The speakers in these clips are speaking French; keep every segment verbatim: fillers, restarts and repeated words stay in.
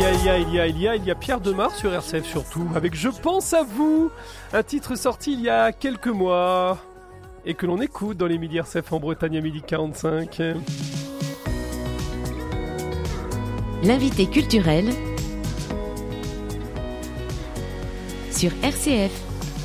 y a, il y a, il y a, il y a, il y a Pierre Demar sur R C F surtout, avec Je pense à vous, un titre sorti il y a quelques mois et que l'on écoute dans les Midi R C F en Bretagne à midi quarante-cinq. L'invité culturel sur R C F.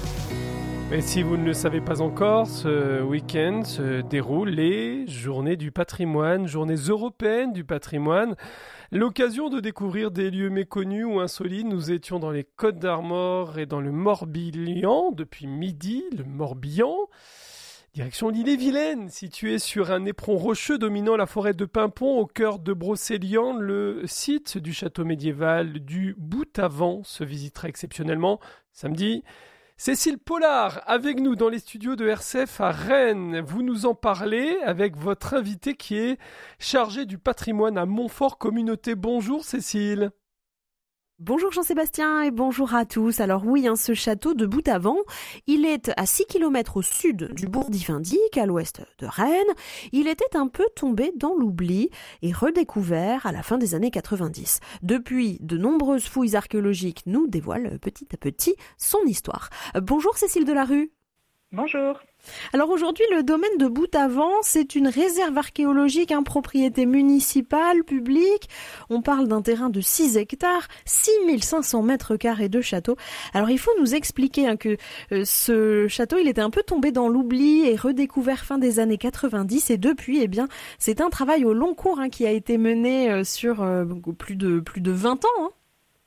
Mais si vous ne le savez pas encore, ce week-end se déroulent les Journées du patrimoine, Journées européennes du patrimoine. L'occasion de découvrir des lieux méconnus ou insolites. Nous étions dans les Côtes d'Armor et dans le Morbihan depuis midi, le Morbihan. Direction l'île-et-Vilaine, située sur un éperon rocheux dominant la forêt de Paimpont au cœur de Brocéliande. Le site du château médiéval du Boutavent se visitera exceptionnellement samedi. Cécile Pollard, avec nous dans les studios de R C F à Rennes. Vous nous en parlez avec votre invité qui est chargé du patrimoine à Montfort Communauté. Bonjour Cécile. Bonjour Jean-Sébastien et bonjour à tous. Alors oui, hein, ce château de Boutavent, il est à six kilomètres au sud du bourg d'Iffindic, à l'ouest de Rennes. Il était un peu tombé dans l'oubli et redécouvert à la fin des années quatre-vingt-dix. Depuis, de nombreuses fouilles archéologiques nous dévoilent petit à petit son histoire. Bonjour Cécile Delarue. Bonjour. Alors aujourd'hui, le domaine de Boutavent, c'est une réserve archéologique, une propriété municipale, publique. On parle d'un terrain de six hectares, six mille cinq cents mètres carrés de château. Alors il faut nous expliquer hein, que euh, ce château, il était un peu tombé dans l'oubli et redécouvert fin des années quatre-vingt-dix. Et depuis, eh bien, c'est un travail au long cours hein, qui a été mené euh, sur euh, plus de plus de vingt ans. Hein.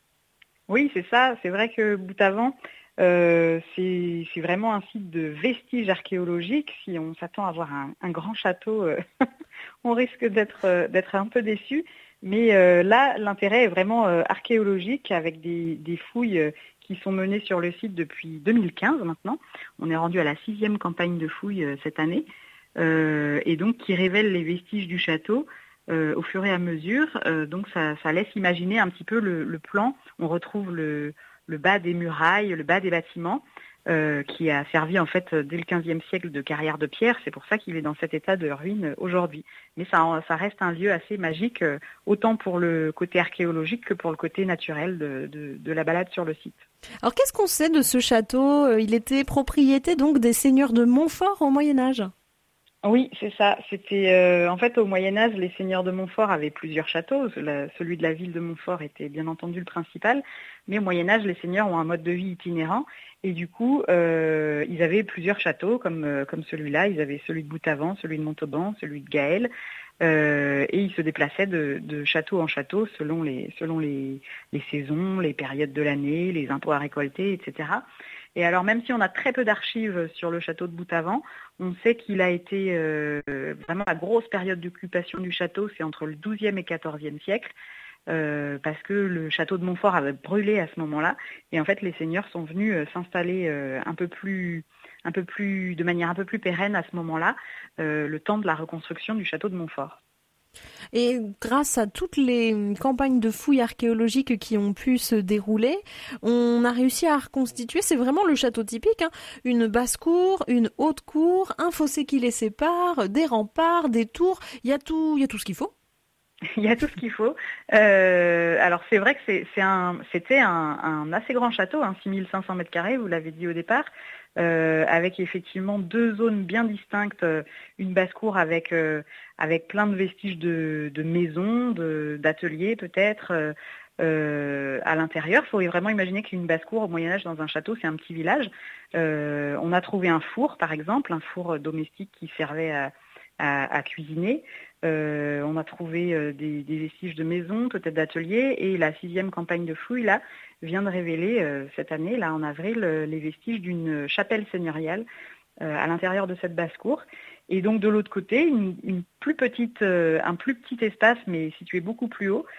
Oui, c'est ça. C'est vrai que Boutavent, Euh, c'est, c'est vraiment un site de vestiges archéologiques. Si on s'attend à voir un, un grand château, euh, on risque d'être, euh, d'être un peu déçu. Mais euh, là, l'intérêt est vraiment euh, archéologique avec des, des fouilles euh, qui sont menées sur le site depuis deux mille quinze maintenant. On est rendu à la sixième campagne de fouilles euh, cette année euh, et donc qui révèlent les vestiges du château euh, au fur et à mesure. Euh, donc ça, ça laisse imaginer un petit peu le, le plan. On retrouve le le bas des murailles, le bas des bâtiments, euh, qui a servi en fait dès le quinzième siècle de carrière de pierre. C'est pour ça qu'il est dans cet état de ruine aujourd'hui. Mais ça, ça reste un lieu assez magique, euh, autant pour le côté archéologique que pour le côté naturel de, de, de la balade sur le site. Alors qu'est-ce qu'on sait de ce château ? Il était propriété donc des seigneurs de Montfort au Moyen-Âge ? Oui, c'est ça. C'était euh, en fait au Moyen-Âge, les seigneurs de Montfort avaient plusieurs châteaux. La, celui de la ville de Montfort était bien entendu le principal, mais au Moyen-Âge, les seigneurs ont un mode de vie itinérant et du coup, euh, ils avaient plusieurs châteaux comme euh, comme celui-là. Ils avaient celui de Boutavent, celui de Montauban, celui de Gaël, euh, et ils se déplaçaient de, de château en château selon les selon les, les saisons, les périodes de l'année, les impôts à récolter, et cetera. Et alors même si on a très peu d'archives sur le château de Boutavent, on sait qu'il a été euh, vraiment la grosse période d'occupation du château, c'est entre le douzième et quatorzième siècle, euh, parce que le château de Montfort avait brûlé à ce moment-là. Et en fait, les seigneurs sont venus euh, s'installer euh, un peu plus, un peu plus, de manière un peu plus pérenne à ce moment-là, euh, le temps de la reconstruction du château de Montfort. Et grâce à toutes les campagnes de fouilles archéologiques qui ont pu se dérouler, on a réussi à reconstituer, c'est vraiment le château typique, hein, une basse-cour, une haute-cour, un fossé qui les sépare, des remparts, des tours, il y a tout, il y a tout ce qu'il faut. Il y a tout ce qu'il faut. Euh, alors c'est vrai que c'est, c'est un, c'était un, un assez grand château, hein, six mille cinq cents mètres carrés, vous l'avez dit au départ, euh, avec effectivement deux zones bien distinctes, euh, une basse-cour avec, euh, avec plein de vestiges de, de maisons, de, d'ateliers peut-être, euh, euh, à l'intérieur. Il faut vraiment imaginer qu'une basse-cour au Moyen-Âge dans un château, c'est un petit village. Euh, on a trouvé un four, par exemple, un four domestique qui servait à, à, à cuisiner. Euh, on a trouvé euh, des, des vestiges de maisons, peut-être d'ateliers, et la sixième campagne de fouilles là vient de révéler euh, cette année, là en avril, euh, les vestiges d'une chapelle seigneuriale euh, à l'intérieur de cette basse-cour. Et donc de l'autre côté, une, une plus petite, euh, un plus petit espace, mais situé beaucoup plus haut.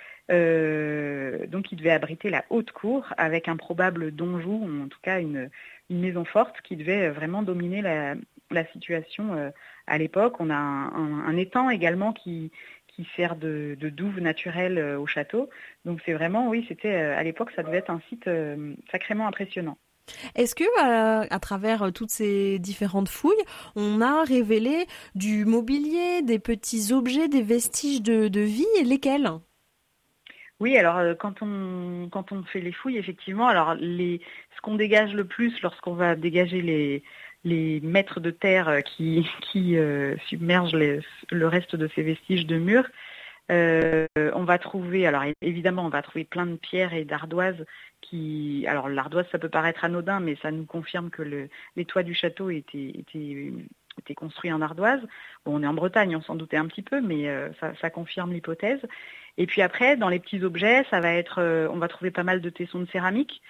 Euh, donc il devait abriter la haute cour avec un probable donjon, ou en tout cas une, une maison forte qui devait vraiment dominer la, la situation euh, à l'époque. On a un, un, un étang également qui, qui sert de, de douve naturelle euh, au château. Donc c'est vraiment, oui, c'était euh, à l'époque, ça devait être un site euh, sacrément impressionnant. Est-ce que, à, à travers toutes ces différentes fouilles, on a révélé du mobilier, des petits objets, des vestiges de, de vie, et lesquels ? Oui, alors euh, quand on quand on fait les fouilles, effectivement, alors les ce qu'on dégage le plus lorsqu'on va dégager les les mètres de terre euh, qui qui euh, submergent les- le reste de ces vestiges de murs, euh, on va trouver, alors é- évidemment, on va trouver plein de pierres et d'ardoises qui, alors l'ardoise, ça peut paraître anodin, mais ça nous confirme que le, les toits du château étaient, étaient, étaient construits en ardoise. Bon, on est en Bretagne, on s'en doutait un petit peu, mais euh, ça, ça confirme l'hypothèse. Et puis après, dans les petits objets, ça va être, euh, on va trouver pas mal de tessons de céramique.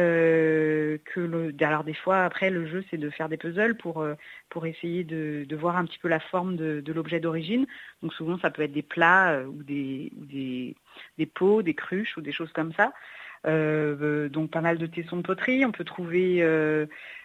Euh, que le, alors des fois, après, le jeu, c'est de faire des puzzles pour, euh, pour essayer de, de voir un petit peu la forme de, de l'objet d'origine. Donc souvent, ça peut être des plats euh, ou, des, ou des, des pots, des cruches ou des choses comme ça. Euh, donc pas mal de tessons de poterie. On peut trouver, euh,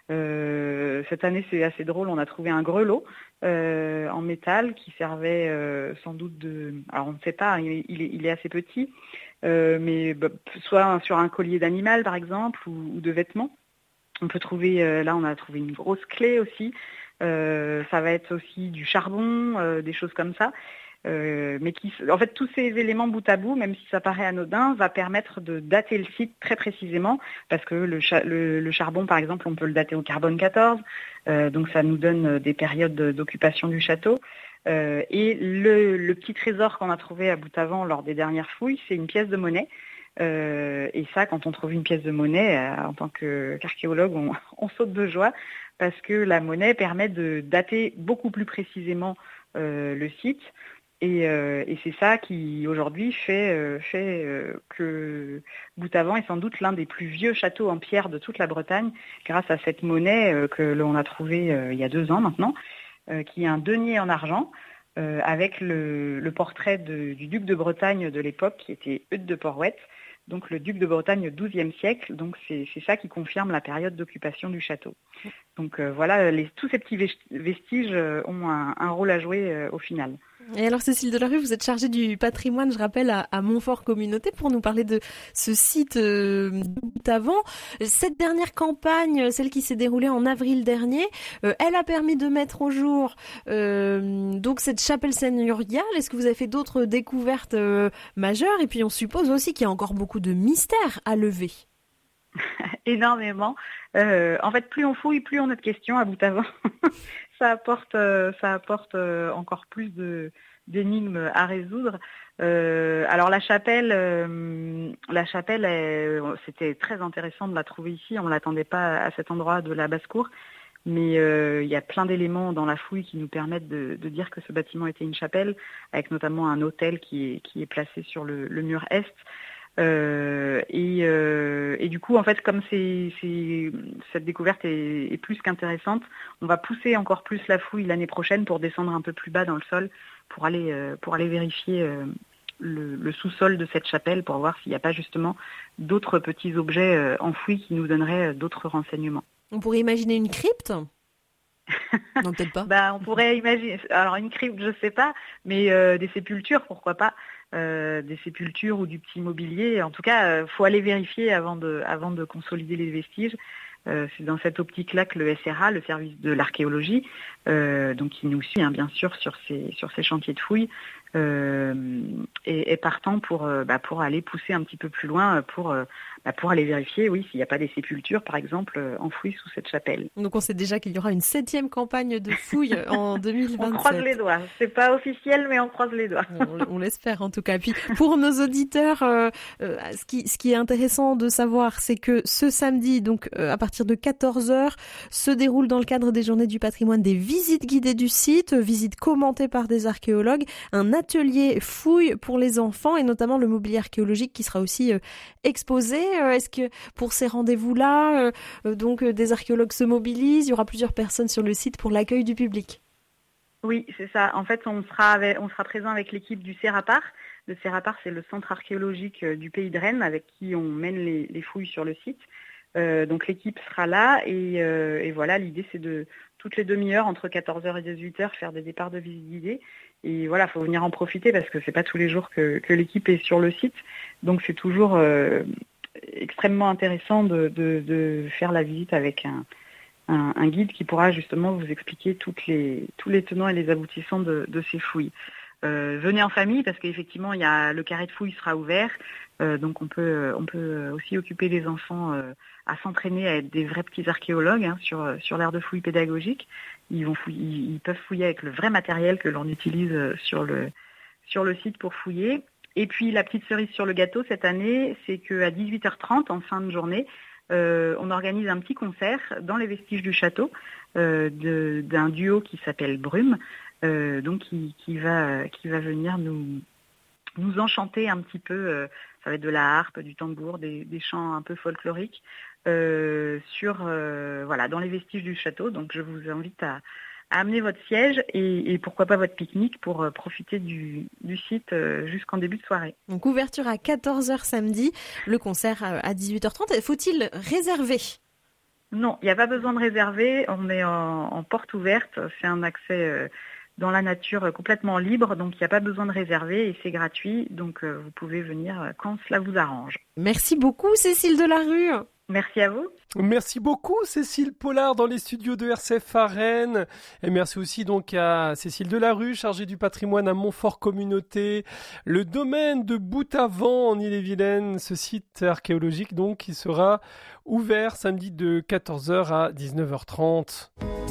euh, cette année c'est assez drôle, on a trouvé un grelot euh, en métal qui servait euh, sans doute de... Alors on ne sait pas, il est, il est, il est assez petit, euh, mais bah, soit sur un collier d'animal par exemple ou, ou de vêtements. On peut trouver, euh, là on a trouvé une grosse clé aussi. Euh, ça va être aussi du charbon, euh, des choses comme ça. Euh, mais qui, en fait, tous ces éléments bout à bout, même si ça paraît anodin, va permettre de dater le site très précisément, parce que le, cha- le, le charbon, par exemple, on peut le dater au carbone quatorze, euh, donc ça nous donne des périodes d'occupation du château. Euh, et le, le petit trésor qu'on a trouvé à Boutavant lors des dernières fouilles, c'est une pièce de monnaie. Euh, et ça, quand on trouve une pièce de monnaie, euh, en tant que, qu'archéologue, on, on saute de joie, parce que la monnaie permet de dater beaucoup plus précisément euh, le site. Et, euh, et c'est ça qui aujourd'hui fait, euh, fait euh, que Boutavant est sans doute l'un des plus vieux châteaux en pierre de toute la Bretagne, grâce à cette monnaie euh, que l'on a trouvée euh, il y a deux ans maintenant, euh, qui est un denier en argent euh, avec le, le portrait de- du duc de Bretagne de l'époque, qui était Eudes de Porhoët, donc le duc de Bretagne au douzième siècle. Donc c'est c'est ça qui confirme la période d'occupation du château. Donc euh, voilà, les- tous ces petits ves- vestiges euh, ont un, un rôle à jouer euh, au final. Et alors Cécile Delarue, vous êtes chargée du patrimoine, je rappelle, à, à Montfort Communauté pour nous parler de ce site euh, d'avant. Cette dernière campagne, celle qui s'est déroulée en avril dernier, euh, elle a permis de mettre au jour euh, donc cette chapelle seigneuriale. Est-ce que vous avez fait d'autres découvertes euh, majeures? Et puis on suppose aussi qu'il y a encore beaucoup de mystères à lever. Énormément. Euh, en fait, plus on fouille, plus on a de questions à Boutavant. ça apporte, euh, ça apporte euh, encore plus de d'énigmes à résoudre. Euh, alors la chapelle, euh, la chapelle, est- c'était très intéressant de la trouver ici. On ne l'attendait pas à cet endroit de la basse-cour, mais euh, il y a plein d'éléments dans la fouille qui nous permettent de, de dire que ce bâtiment était une chapelle, avec notamment un autel qui est, qui est placé sur le, le mur est. Euh, et, euh, et du coup, en fait, comme c'est, c'est, cette découverte est, est plus qu'intéressante, on va pousser encore plus la fouille l'année prochaine pour descendre un peu plus bas dans le sol, pour aller, euh, pour aller vérifier euh, le, le sous-sol de cette chapelle, pour voir s'il n'y a pas justement d'autres petits objets euh, enfouis qui nous donneraient euh, d'autres renseignements. On pourrait imaginer une crypte? Non, peut-être pas. Bah, on pourrait imaginer, alors une crypte, je sais pas, mais euh, des sépultures, pourquoi pas, euh, des sépultures ou du petit mobilier. En tout cas, euh, faut aller vérifier avant de, avant de consolider les vestiges. Euh, c'est dans cette optique-là que le S R A, le service de l'archéologie, euh, donc qui nous suit hein, bien sûr sur ces, sur ces chantiers de fouilles, euh, est, est partant pour, euh, bah, pour aller pousser un petit peu plus loin, pour, euh, bah, pour aller vérifier, oui, s'il n'y a pas des sépultures, par exemple, euh, enfouies sous cette chapelle. Donc on sait déjà qu'il y aura une septième campagne de fouilles en deux mille vingt-sept. On croise les doigts. C'est pas officiel, mais on croise les doigts. On, on l'espère en tout cas. Puis pour nos auditeurs, euh, euh, ce qui ce qui est intéressant de savoir, c'est que ce samedi, donc euh, à partir de quatorze heures, se déroule dans le cadre des Journées du Patrimoine des visites guidées du site, euh, visites commentées par des archéologues, un atelier fouille pour les enfants et notamment le mobilier archéologique qui sera aussi euh, exposé. Euh, est-ce que pour ces rendez-vous-là, euh, euh, donc euh, des archéologues se mobilisent, il y aura plusieurs personnes sur le site pour l'accueil du public? Oui, c'est ça. En fait, on sera, avec, on sera présent avec l'équipe du Sérapar. Le Sérapar, c'est le centre archéologique du pays de Rennes avec qui on mène les, les fouilles sur le site. Euh, donc l'équipe sera là et, euh, et voilà, l'idée c'est de toutes les demi-heures, entre quatorze heures et dix-huit heures, faire des départs de visite guidée. Et voilà, il faut venir en profiter parce que c'est pas tous les jours que, que l'équipe est sur le site. Donc c'est toujours euh, extrêmement intéressant de, de, de faire la visite avec un Un, un guide qui pourra justement vous expliquer toutes les, tous les tenants et les aboutissants de, de ces fouilles. euh, venez en famille parce qu'effectivement, il y a le carré de fouille sera ouvert. Euh, donc on peut, on peut aussi occuper les enfants euh, à s'entraîner à être des vrais petits archéologues hein, sur, sur l'aire de fouille pédagogique. Ils, vont fouiller, ils, ils peuvent fouiller avec le vrai matériel que l'on utilise sur le, sur le site pour fouiller. Et puis la petite cerise sur le gâteau cette année, c'est qu'à dix-huit heures trente en fin de journée, euh, on organise un petit concert dans les vestiges du château euh, de, d'un duo qui s'appelle Brume, euh, donc qui, qui, va, qui va venir nous, nous enchanter un petit peu. Euh, ça va être de la harpe, du tambour, des, des chants un peu folkloriques euh, sur euh, voilà dans les vestiges du château. Donc je vous invite à à amener votre siège et, et pourquoi pas votre pique-nique pour euh, profiter du, du site euh, jusqu'en début de soirée. Donc ouverture à quatorze heures samedi, le concert à dix-huit heures trente. Faut-il réserver ? Non, il n'y a pas besoin de réserver. On est en, en porte ouverte. C'est un accès euh, dans la nature euh, complètement libre. Donc il n'y a pas besoin de réserver et c'est gratuit. Donc euh, vous pouvez venir quand cela vous arrange. Merci beaucoup Cécile Delarue. Merci à vous. Merci beaucoup Cécile Pollard dans les studios de R C F à Rennes. Et merci aussi donc à Cécile Delarue, chargée du patrimoine à Montfort Communauté. Le domaine de Boutavant en Ille-et-Vilaine, ce site archéologique donc qui sera ouvert samedi de quatorze heures à dix-neuf heures trente.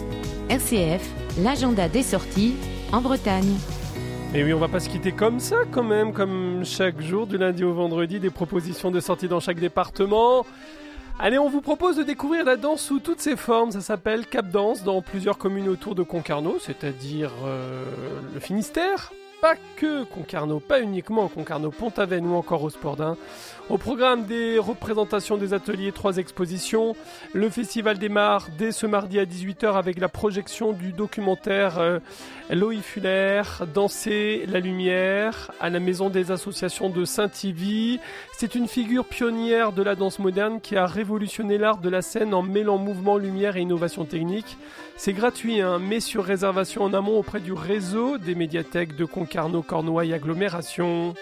R C F, l'agenda des sorties en Bretagne. Et oui, on va pas se quitter comme ça quand même, comme chaque jour du lundi au vendredi, des propositions de sorties dans chaque département. Allez, on vous propose de découvrir la danse sous toutes ses formes. Ça s'appelle Cap Danse dans plusieurs communes autour de Concarneau, c'est-à-dire euh, le Finistère. Pas que Concarneau, pas uniquement Concarneau, Pont-Aven ou encore Rospordin. Au programme des représentations des ateliers, trois expositions. Le festival démarre dès ce mardi à dix-huit heures avec la projection du documentaire euh, Loïc Fuller, Danser la lumière, à la maison des associations de Saint-Yvi. C'est une figure pionnière de la danse moderne qui a révolutionné l'art de la scène en mêlant mouvement, lumière et innovation technique. C'est gratuit, hein, mais sur réservation en amont auprès du réseau des médiathèques de Concarneau, Cornouailles, agglomération.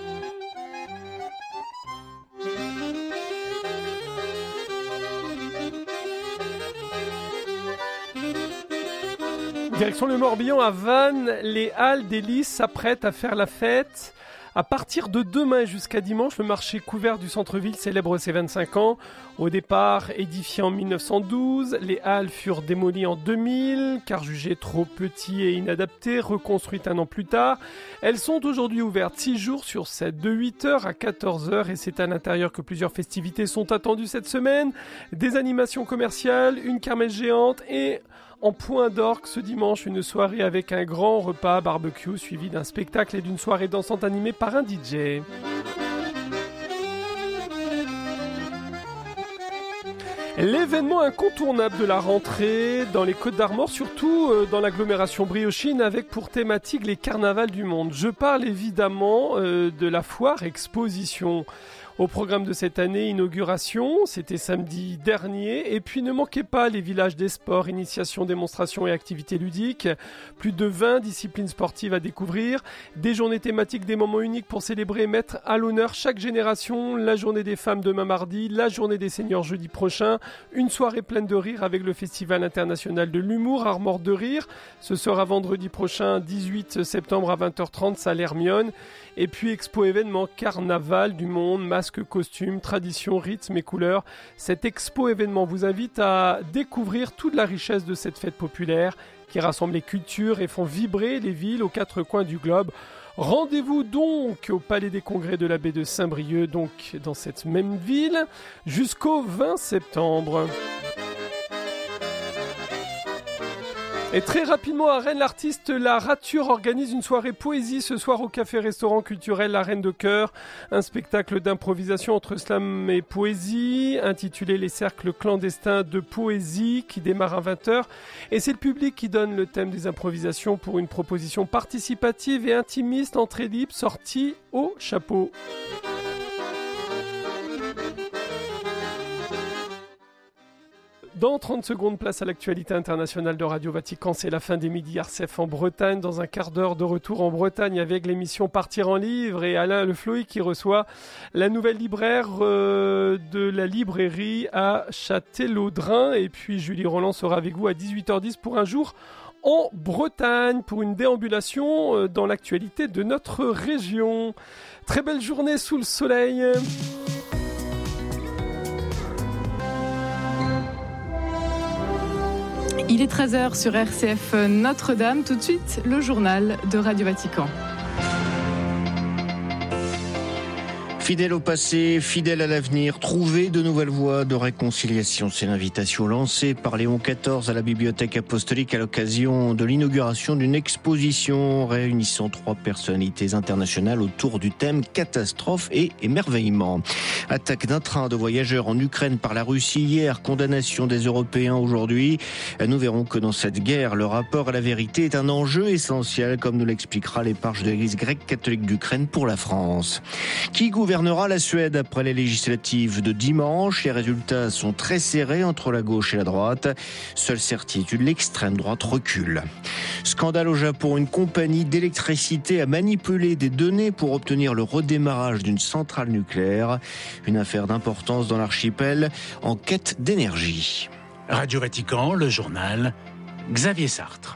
Direction le Morbihan à Vannes, les Halles des Lys s'apprêtent à faire la fête. À partir de demain jusqu'à dimanche, le marché couvert du centre-ville célèbre ses vingt-cinq ans. Au départ, édifié en mille neuf cent douze, les halles furent démolies en deux mille, car jugées trop petites et inadaptées, reconstruites un an plus tard. Elles sont aujourd'hui ouvertes six jours sur sept, de huit heures à quatorze heures, et c'est à l'intérieur que plusieurs festivités sont attendues cette semaine. Des animations commerciales, une kermesse géante et... en point d'orgue ce dimanche, une soirée avec un grand repas barbecue suivi d'un spectacle et d'une soirée dansante animée par un D J. L'événement incontournable de la rentrée dans les Côtes-d'Armor, surtout dans l'agglomération briochine, avec pour thématique les carnavals du monde. Je parle évidemment euh, de la foire exposition. Au programme de cette année, inauguration, c'était samedi dernier, et puis ne manquez pas les villages des sports, initiations, démonstrations et activités ludiques, plus de vingt disciplines sportives à découvrir, des journées thématiques, des moments uniques pour célébrer et mettre à l'honneur chaque génération, la journée des femmes demain mardi, la journée des seniors jeudi prochain, une soirée pleine de rire avec le Festival international de l'humour, Armor de rire, ce sera vendredi prochain, dix-huit septembre à vingt heures trente, salle Hermione, et puis expo événement Carnaval du monde, masque, costumes, traditions, rythmes et couleurs. Cette expo événement vous invite à découvrir toute la richesse de cette fête populaire qui rassemble les cultures et font vibrer les villes aux quatre coins du globe. Rendez-vous donc au Palais des Congrès de la baie de Saint-Brieuc, donc dans cette même ville, jusqu'au vingt septembre. Et très rapidement à Rennes, l'artiste La Rature organise une soirée poésie ce soir au café-restaurant culturel La Reine de Cœur. Un spectacle d'improvisation entre slam et poésie, intitulé Les cercles clandestins de poésie, qui démarre à vingt heures. Et c'est le public qui donne le thème des improvisations pour une proposition participative et intimiste, entrée libre, sortie au chapeau. Dans trente secondes, place à l'actualité internationale de Radio Vatican. C'est la fin des midis R C F en Bretagne. Dans un quart d'heure de retour en Bretagne avec l'émission Partir en livre et Alain Le Floy qui reçoit la nouvelle libraire euh, de la librairie à Châtellerault-Drain. Et puis Julie Roland sera avec vous à dix-huit heures dix pour un jour en Bretagne pour une déambulation dans l'actualité de notre région. Très belle journée sous le soleil. Il est treize heures sur R C F Notre-Dame. Tout de suite, le journal de Radio Vatican. Fidèle au passé, fidèle à l'avenir, trouver de nouvelles voies de réconciliation. C'est l'invitation lancée par Léon quatorze à la Bibliothèque apostolique à l'occasion de l'inauguration d'une exposition réunissant trois personnalités internationales autour du thème catastrophe et émerveillement. Attaque d'un train de voyageurs en Ukraine par la Russie hier, condamnation des Européens aujourd'hui. Nous verrons que dans cette guerre, le rapport à la vérité est un enjeu essentiel, comme nous l'expliquera l'éparche de l'Église grecque catholique d'Ukraine pour la France. Qui gouverne la Suède après les législatives de dimanche? Les résultats sont très serrés entre la gauche et la droite. Seule certitude, l'extrême droite recule. Scandale au Japon, une compagnie d'électricité a manipulé des données pour obtenir le redémarrage d'une centrale nucléaire. Une affaire d'importance dans l'archipel en quête d'énergie. Radio Vatican, le journal, Xavier Sartre.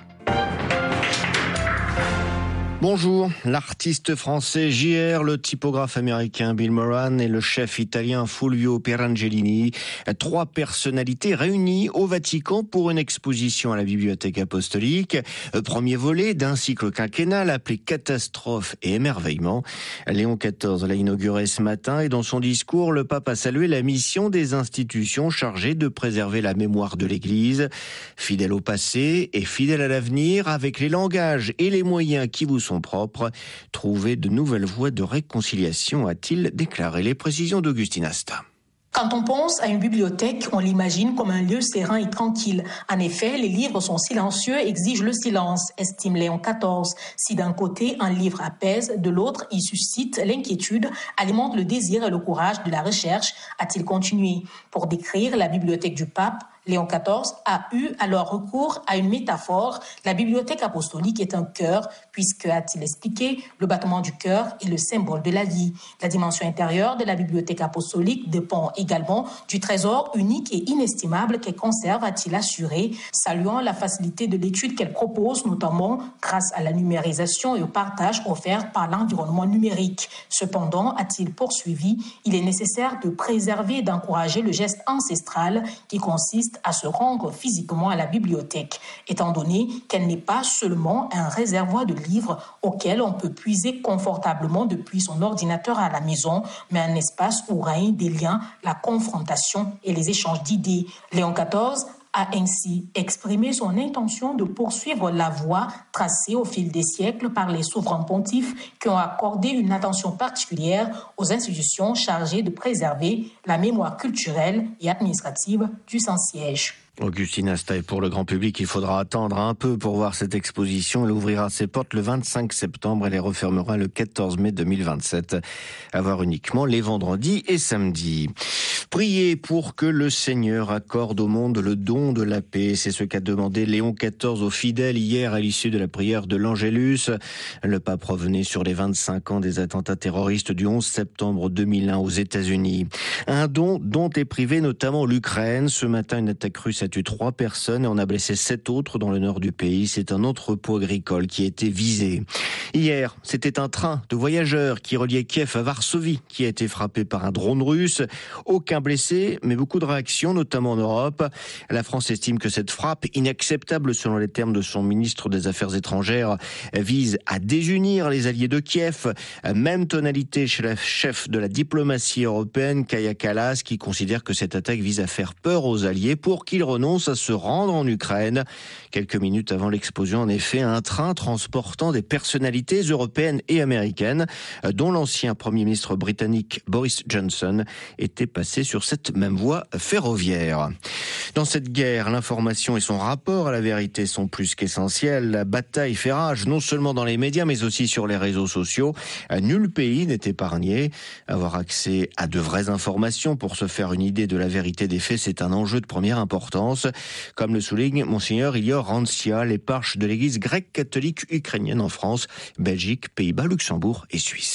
Bonjour, l'artiste français J R, le typographe américain Bill Moran et le chef italien Fulvio Pierangellini, trois personnalités réunies au Vatican pour une exposition à la Bibliothèque apostolique. Premier volet d'un cycle quinquennal appelé Catastrophe et émerveillement. Léon quatorze l'a inauguré ce matin et dans son discours, le pape a salué la mission des institutions chargées de préserver la mémoire de l'Église. Fidèle au passé et fidèle à l'avenir, avec les langages et les moyens qui vous sont propres, trouver de nouvelles voies de réconciliation, a-t-il déclaré. Les précisions d'Augustine Asta. Quand on pense à une bibliothèque, on l'imagine comme un lieu serein et tranquille. En effet, les livres sont silencieux et exigent le silence, estime Léon quatorze. Si d'un côté, un livre apaise, de l'autre, il suscite l'inquiétude, alimente le désir et le courage de la recherche, a-t-il continué. Pour décrire la bibliothèque du pape, Léon quatorze a eu alors recours à une métaphore. La bibliothèque apostolique est un cœur, puisque, a-t-il expliqué, le battement du cœur est le symbole de la vie. La dimension intérieure de la bibliothèque apostolique dépend également du trésor unique et inestimable qu'elle conserve, a-t-il assuré, saluant la facilité de l'étude qu'elle propose, notamment grâce à la numérisation et au partage offert par l'environnement numérique. Cependant, a-t-il poursuivi, il est nécessaire de préserver et d'encourager le geste ancestral qui consiste à se rendre physiquement à la bibliothèque, étant donné qu'elle n'est pas seulement un réservoir de livres auquel on peut puiser confortablement depuis son ordinateur à la maison, mais un espace où règnent des liens, la confrontation et les échanges d'idées. Léon quatorze a ainsi exprimé son intention de poursuivre la voie tracée au fil des siècles par les souverains pontifes qui ont accordé une attention particulière aux institutions chargées de préserver la mémoire culturelle et administrative du Saint-Siège. Augustine Asta, et pour le grand public, il faudra attendre un peu pour voir cette exposition. Elle ouvrira ses portes le vingt-cinq septembre et les refermera le quatorze mai deux mille vingt-sept. À voir uniquement les vendredis et samedis. Priez pour que le Seigneur accorde au monde le don de la paix. C'est ce qu'a demandé Léon quatorze aux fidèles hier à l'issue de la prière de l'Angélus. Le pape revenait sur les vingt-cinq ans des attentats terroristes du onze septembre deux mille un aux États-Unis. Un don dont est privée notamment l'Ukraine. Ce matin, une attaque russe a tué trois personnes et en a blessé sept autres dans le nord du pays. C'est un entrepôt agricole qui a été visé. Hier, c'était un train de voyageurs qui reliait Kiev à Varsovie qui a été frappé par un drone russe. Aucun blessé, mais beaucoup de réactions, notamment en Europe. La France estime que cette frappe, inacceptable selon les termes de son ministre des Affaires étrangères, vise à désunir les alliés de Kiev. Même tonalité chez la chef de la diplomatie européenne, Kaja Kallas, qui considère que cette attaque vise à faire peur aux alliés pour qu'ils renoncent à se rendre en Ukraine. Quelques minutes avant l'explosion, en effet, un train transportant des personnalités européennes et américaines, dont l'ancien Premier ministre britannique Boris Johnson, était passé sur cette même voie ferroviaire. Dans cette guerre, l'information et son rapport à la vérité sont plus qu'essentiels. La bataille fait rage, non seulement dans les médias, mais aussi sur les réseaux sociaux. Nul pays n'est épargné. Avoir accès à de vraies informations pour se faire une idée de la vérité des faits, c'est un enjeu de première importance. Comme le souligne Monseigneur Ilior Rancia, l'éparche de l'Église grecque catholique ukrainienne en France, Belgique, Pays-Bas, Luxembourg et Suisse.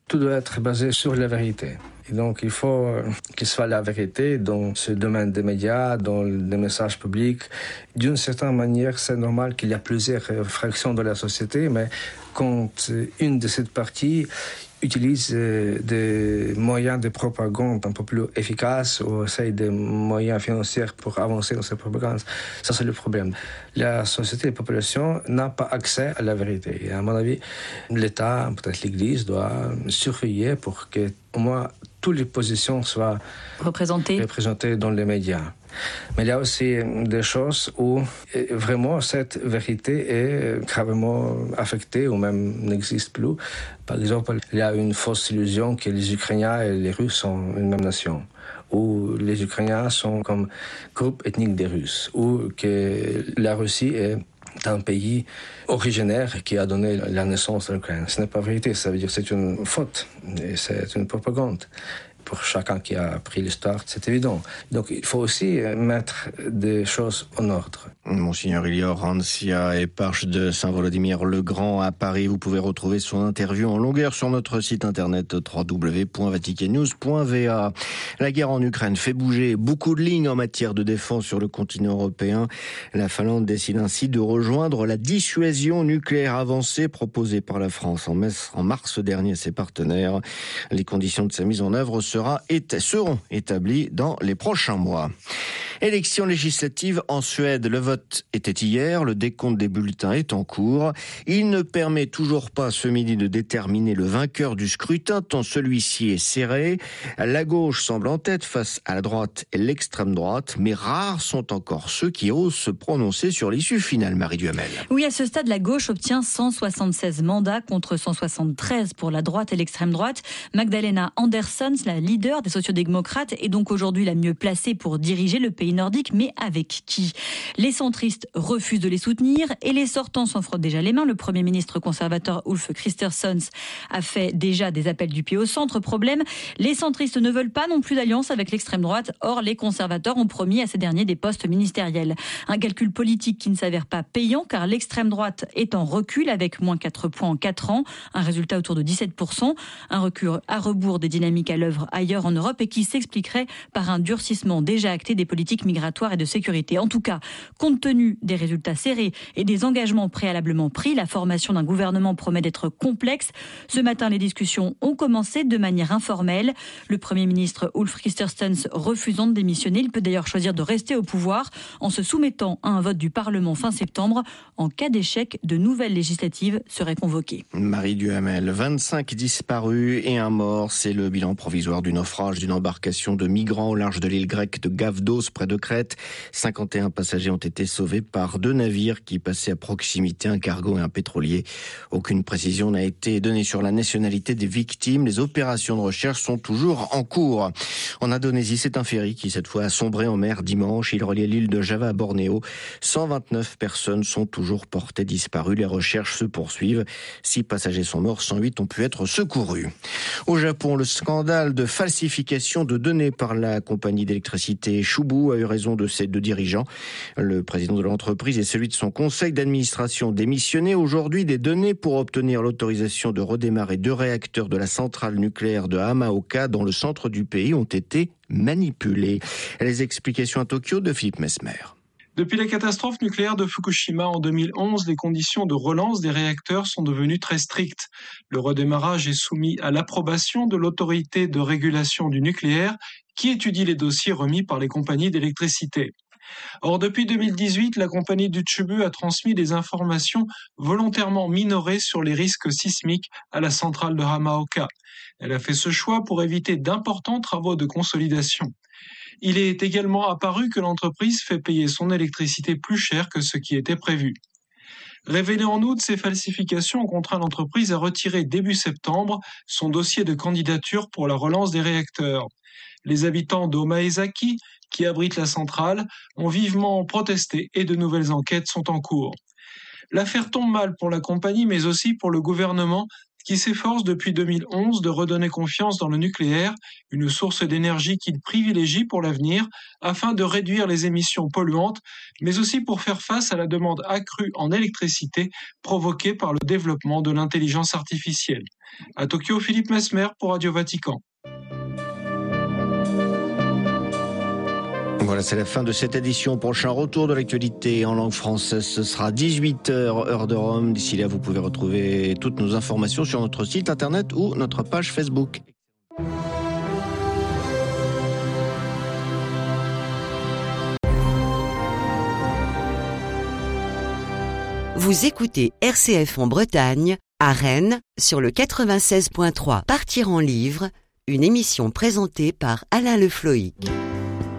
tout doit être basé sur la vérité. Et donc, il faut qu'il soit la vérité dans ce domaine des médias, dans les messages publics. D'une certaine manière, c'est normal qu'il y a plusieurs fractions de la société, mais quand une de ces parties utilise des moyens de propagande un peu plus efficaces ou essaye des moyens financiers pour avancer dans cette propagande, ça c'est le problème. La société, la population n'a pas accès à la vérité. Et à mon avis, l'État, peut-être l'Église, doit surveiller pour que au moins toutes les positions soient représentées, représentées dans les médias. Mais il y a aussi des choses où vraiment cette vérité est gravement affectée ou même n'existe plus. Par exemple, il y a une fausse illusion que les Ukrainiens et les Russes sont une même nation, ou les Ukrainiens sont comme groupe ethnique des Russes, ou que la Russie est un pays originaire qui a donné la naissance à l'Ukraine. Ce n'est pas vérité, ça veut dire que c'est une faute, et c'est une propagande. Pour chacun qui a appris l'histoire, c'est évident. Donc il faut aussi mettre des choses en ordre. Monseigneur Ilior Rancia, éparche de Saint-Volodymyr-le-Grand à Paris. Vous pouvez retrouver son interview en longueur sur notre site internet w w w point vatican news point v a. La guerre en Ukraine fait bouger beaucoup de lignes en matière de défense sur le continent européen. La Finlande décide ainsi de rejoindre la dissuasion nucléaire avancée proposée par la France en mars dernier à ses partenaires. Les conditions de sa mise en œuvre sera, seront établies dans les prochains mois. Élection législative en Suède. Le vote était hier, le décompte des bulletins est en cours. Il ne permet toujours pas ce midi de déterminer le vainqueur du scrutin, tant celui-ci est serré. La gauche semble en tête face à la droite et l'extrême droite, mais rares sont encore ceux qui osent se prononcer sur l'issue finale, Marie Duhamel. Oui, à ce stade, la gauche obtient cent soixante-seize mandats contre cent soixante-treize pour la droite et l'extrême droite. Magdalena Andersson, la leader des sociodémocrates, est donc aujourd'hui la mieux placée pour diriger le pays nordique, mais avec qui ? Les centristes refusent de les soutenir et les sortants s'en frottent déjà les mains. Le Premier ministre conservateur Ulf Kristerssons a fait déjà des appels du pied au centre. Problème, les centristes ne veulent pas non plus d'alliance avec l'extrême droite. Or, les conservateurs ont promis à ces derniers des postes ministériels. Un calcul politique qui ne s'avère pas payant car l'extrême droite est en recul avec moins quatre points en quatre ans. Un résultat autour de dix-sept pour cent. Un recul à rebours des dynamiques à l'œuvre ailleurs en Europe et qui s'expliquerait par un durcissement déjà acté des politiques migratoires et de sécurité. En tout cas, compte tenu des résultats serrés et des engagements préalablement pris, la formation d'un gouvernement promet d'être complexe. Ce matin, les discussions ont commencé de manière informelle. Le Premier ministre Ulf Kristerssons refusant de démissionner, il peut d'ailleurs choisir de rester au pouvoir en se soumettant à un vote du Parlement fin septembre. En cas d'échec, de nouvelles législatives seraient convoquées. Marie Duhamel, vingt-cinq disparus et un mort, c'est le bilan provisoire du naufrage d'une embarcation de migrants au large de l'île grecque de Gavdos, près de Crète. cinquante et un passagers ont été sauvés par deux navires qui passaient à proximité, un cargo et un pétrolier. Aucune précision n'a été donnée sur la nationalité des victimes. Les opérations de recherche sont toujours en cours. En Indonésie, c'est un ferry qui cette fois a sombré en mer dimanche. Il reliait l'île de Java à Bornéo. cent vingt-neuf personnes sont toujours portées disparues. Les recherches se poursuivent. Six passagers sont morts, cent huit ont pu être secourus. Au Japon, le scandale de falsification de données par la compagnie d'électricité Chubu a eu raison de ses deux dirigeants. Le président de l'entreprise et celui de son conseil d'administration démissionné. Aujourd'hui, des données pour obtenir l'autorisation de redémarrer deux réacteurs de la centrale nucléaire de Hamaoka dans le centre du pays ont été manipulées. Les explications à Tokyo de Philippe Mesmer. Depuis la catastrophe nucléaire de Fukushima en deux mille onze, les conditions de relance des réacteurs sont devenues très strictes. Le redémarrage est soumis à l'approbation de l'autorité de régulation du nucléaire qui étudie les dossiers remis par les compagnies d'électricité. Or, depuis deux mille dix-huit, la compagnie du Chubu a transmis des informations volontairement minorées sur les risques sismiques à la centrale de Hamaoka. Elle a fait ce choix pour éviter d'importants travaux de consolidation. Il est également apparu que l'entreprise fait payer son électricité plus cher que ce qui était prévu. Révélées en août, ces falsifications ont contraint l'entreprise à retirer début septembre son dossier de candidature pour la relance des réacteurs. Les habitants d'Omaezaki, qui abritent la centrale, ont vivement protesté et de nouvelles enquêtes sont en cours. L'affaire tombe mal pour la compagnie, mais aussi pour le gouvernement, qui s'efforce depuis deux mille onze de redonner confiance dans le nucléaire, une source d'énergie qu'il privilégie pour l'avenir, afin de réduire les émissions polluantes, mais aussi pour faire face à la demande accrue en électricité provoquée par le développement de l'intelligence artificielle. À Tokyo, Philippe Mesmer pour Radio Vatican. Voilà, c'est la fin de cette édition. Prochain retour de l'actualité en langue française, ce sera dix-huit heures, heure de Rome. D'ici là, vous pouvez retrouver toutes nos informations sur notre site internet ou notre page Facebook. Vous écoutez R C F en Bretagne, à Rennes, sur le quatre-vingt-seize point trois. Partir en livre, une émission présentée par Alain Le Floïc.